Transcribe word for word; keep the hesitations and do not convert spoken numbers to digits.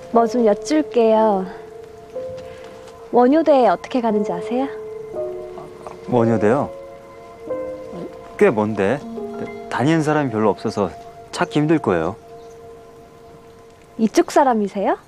뭐 좀 여쭐게요. 원효대에 어떻게 가는지 아세요? 원효대요? 꽤 먼데 다니는 사람이 별로 없어서 찾기 힘들 거예요. 이쪽 사람이세요?